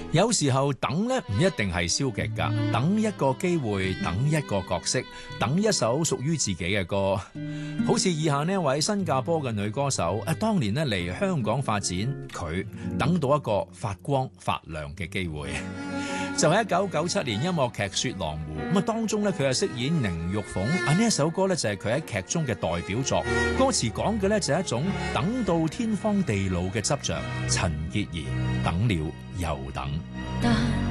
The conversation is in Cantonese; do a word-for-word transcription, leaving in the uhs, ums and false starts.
有時候等咧唔一定係消極噶，等一個機會，等一個角色，等一首屬於自己嘅歌。好似以下呢一位新加坡嘅女歌手，啊，當年咧嚟香港發展，佢等到一個發光發亮嘅機會。就喺一九九七年音樂劇《雪狼湖》咁啊，當中咧佢係飾演寧玉鳳啊，呢一首歌咧就係佢喺劇中嘅代表作，歌詞講嘅咧就係一種等到天荒地老嘅執着。陳潔儀等了又等。